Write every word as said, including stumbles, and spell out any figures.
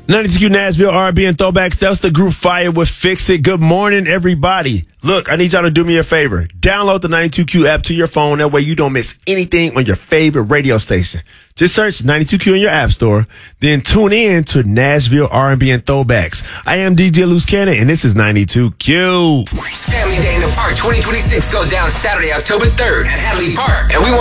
ninety-two Q Nashville R and B and Throwbacks. That's the group Fire with Fix It. Good morning, everybody. Look, I need y'all to do me a favor. Download the ninety-two Q app to your phone. That way you don't miss anything on your favorite radio station. Just search ninety-two Q in your app store. Then tune in to Nashville R and B and Throwbacks. I am D J Loose Cannon, and this is ninety-two Q. Family Day in the Park twenty twenty-six goes down Saturday, October third at Hadley Park. And we want